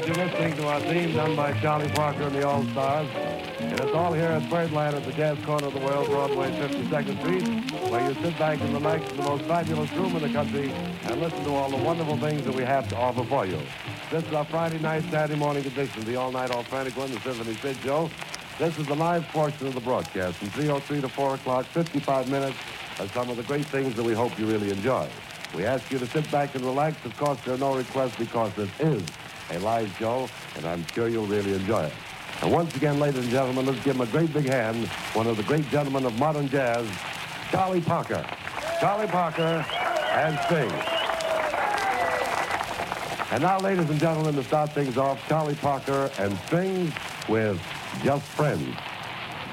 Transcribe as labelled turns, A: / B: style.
A: you're listening to our theme done by Charlie Parker and the All-Stars. And it's all here at Birdland at the Jazz Corner of the World, Broadway, 52nd Street, where you sit back and relax in the most fabulous room in the country and listen to all the wonderful things that we have to offer for you. This is our Friday night, Saturday morning edition of the All-Night All-Frantic One, the Symphony Sid Show. This is the live portion of the broadcast from 3:03 to 4 o'clock, 55 minutes of some of the great things that we hope you really enjoy. We ask you to sit back and relax. Of course, there are no requests because this is a live show, and I'm sure you'll really enjoy it. And once again, ladies and gentlemen, let's give him a great big hand, one of the great gentlemen of modern jazz, Charlie Parker. Charlie Parker and Sting. And now, ladies and gentlemen, to start things off, Charlie Parker and Sting with Just Friends.